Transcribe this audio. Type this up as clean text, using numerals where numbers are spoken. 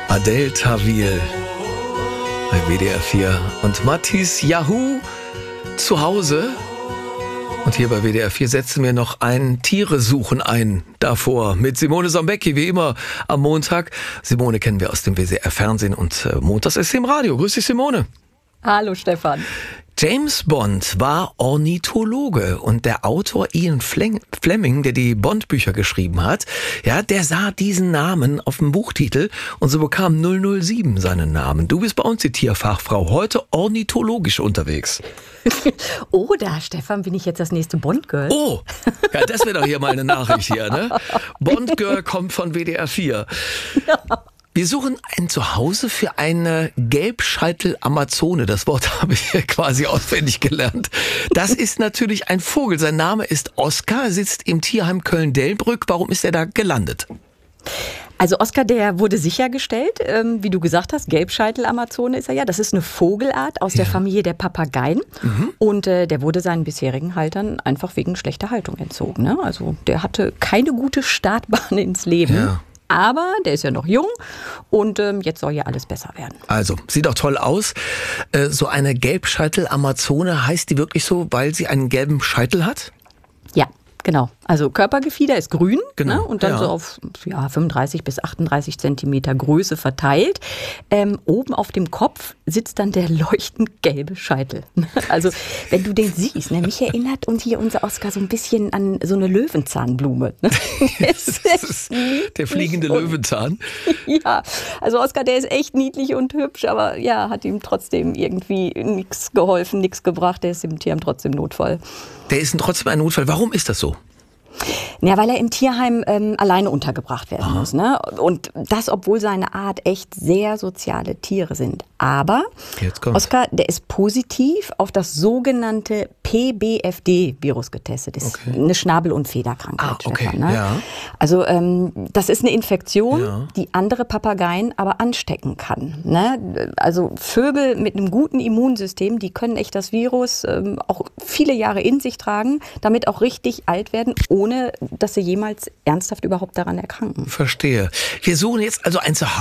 Adel Tawil bei WDR 4 und Mathis Yahoo zu Hause. Und hier bei WDR 4 setzen wir noch ein Tiere suchen ein davor mit Simone Sambecki, wie immer am Montag. Simone kennen wir aus dem WDR Fernsehen und montags ist sie im Radio. Grüß dich, Simone. Hallo, Stefan. James Bond war Ornithologe und der Autor Ian Fleming, der die Bond-Bücher geschrieben hat, ja, der sah diesen Namen auf dem Buchtitel und so bekam 007 seinen Namen. Du bist bei uns die Tierfachfrau, heute ornithologisch unterwegs. Oh, da, Stefan, bin ich jetzt das nächste Bond-Girl? Oh, ja, das wäre doch hier mal eine Nachricht hier, ne? Bond-Girl kommt von WDR 4. Ja. Wir suchen ein Zuhause für eine Gelbscheitel-Amazone. Das Wort habe ich hier quasi auswendig gelernt. Das ist natürlich ein Vogel. Sein Name ist Oskar, er sitzt im Tierheim Köln-Delbrück. Warum ist er da gelandet? Also Oskar, der wurde sichergestellt, wie du gesagt hast, Gelbscheitel-Amazone ist er ja. Das ist eine Vogelart aus der Familie der Papageien. Mhm. Und der wurde seinen bisherigen Haltern einfach wegen schlechter Haltung entzogen. Ne? Also der hatte keine gute Startbahn ins Leben. Ja. Aber der ist ja noch jung und jetzt soll ja alles besser werden. Also, sieht auch toll aus. So eine Gelbscheitel-Amazone, heißt die wirklich so, weil sie einen gelben Scheitel hat? Ja, genau. Also Körpergefieder ist grün, genau, ne? Und dann so auf 35 bis 38 Zentimeter Größe verteilt. Oben auf dem Kopf sitzt dann der leuchtend gelbe Scheitel. Also wenn du den siehst, ne? Mich erinnert und hier unser Oskar so ein bisschen an so eine Löwenzahnblume. Ne? Der fliegende Löwenzahn. Ja, also Oskar, der ist echt niedlich und hübsch, aber ja, hat ihm trotzdem irgendwie nichts geholfen, nichts gebracht. Der ist im Tierheim trotzdem Notfall. Der ist trotzdem ein Notfall. Warum ist das so? Ja, weil er im Tierheim alleine untergebracht werden muss. Ne? Und das, obwohl seine Art echt sehr soziale Tiere sind. Aber Oskar, der ist positiv auf das sogenannte PBFD-Virus getestet. Das ist eine Schnabel- und Federkrankheit. Okay. Stefan, ne? Ja. Also das ist eine Infektion, die andere Papageien aber anstecken kann. Ne? Also Vögel mit einem guten Immunsystem, die können echt das Virus auch viele Jahre in sich tragen, damit auch richtig alt werden, ohne dass sie jemals ernsthaft überhaupt daran erkranken. Verstehe. Wir suchen jetzt also ein Zuhause